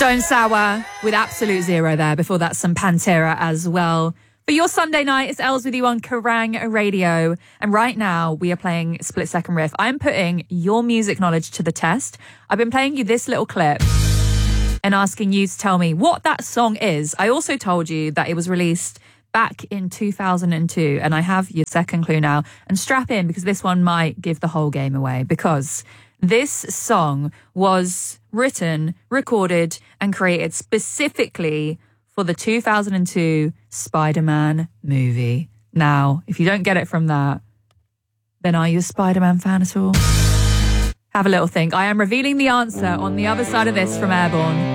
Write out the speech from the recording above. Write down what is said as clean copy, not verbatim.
Stone Sour with Absolute Zero there. Before that, some Pantera as well. For your Sunday night, it's Els with you on Kerrang Radio. And right now, we are playing Split Second Riff. I'm putting your music knowledge to the test. I've been playing you this little clip and asking you to tell me what that song is. I also told you that it was released back in 2002. And I have your second clue now. And strap in, because this one might give the whole game away. Because this song was written, recorded, and created specifically for the 2002 Spider-Man movie. Now, if you don't get it from that, then are you a Spider-Man fan at all? Have a little think. I am revealing the answer on the other side of this from Airborne.